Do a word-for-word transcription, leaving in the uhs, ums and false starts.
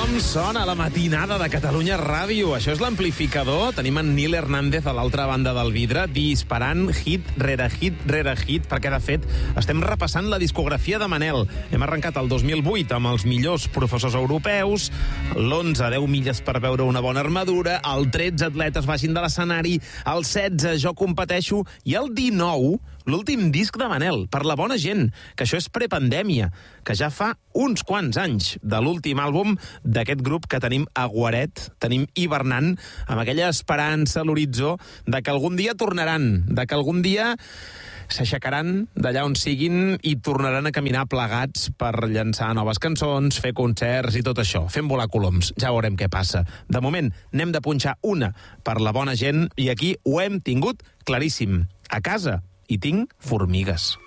Com sona la matinada de Catalunya Ràdio? Això és l'amplificador. Tenim en Nil Hernández a l'altra banda del vidre, disparant hit rere hit rere hit, perquè, de fet, estem repassant la discografia de Manel. Hem arrencat el dos mil vuit amb els millors professors europeus, l'onze, deu milles per veure una bona armadura, el tretze, atletes baixin de l'escenari, el setze, jo competeixo, i el dinou, l'últim disc de Manel, per la bona gent, que això és prepandèmia, que ja fa uns quants anys de l'últim àlbum d'aquest grup que tenim a guaret, tenim hivernant, amb aquella esperança a l'horitzó de que algun dia tornaran, de que algun dia s'aixecaran d'allà on siguin i tornaran a caminar plegats per llançar noves cançons, fer concerts i tot això, fent volar coloms. Ja veurem què passa. De moment, n'hem de punxar una per la bona gent i aquí ho hem tingut claríssim. A casa hi tinc formigues.